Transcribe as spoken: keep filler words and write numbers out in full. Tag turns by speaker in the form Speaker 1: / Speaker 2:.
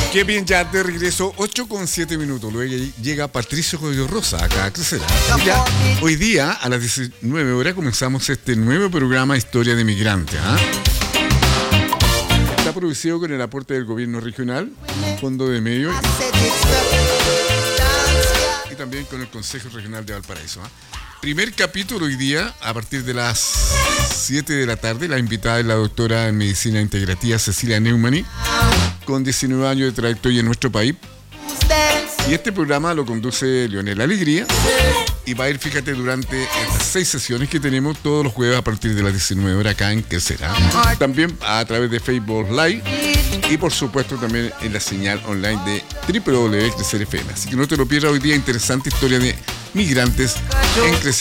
Speaker 1: Qué bien, ya de regreso, ocho con siete minutos. Luego llega Patricio Coello Rosa acá a Crecer. Ya, hoy día, a las diecinueve horas, comenzamos este nuevo programa Historia de Migrantes. ¿eh? Está producido con el aporte del gobierno regional, Fondo de Medios y también con el Consejo Regional de Valparaíso. ¿eh? Primer capítulo hoy día, a partir de las siete de la tarde. La invitada es la doctora en Medicina Integrativa Cecilia Neumann, con diecinueve años de trayectoria en nuestro país. Y este programa lo conduce Leonel Alegría y va a ir, fíjate, durante estas seis sesiones que tenemos todos los jueves a partir de las diecinueve horas acá en Crecer. También a través de Facebook Live y por supuesto también en la señal online de doble u doble u doble u punto crecer punto f m. Así que no te lo pierdas hoy día, interesante historia de migrantes en Crecer.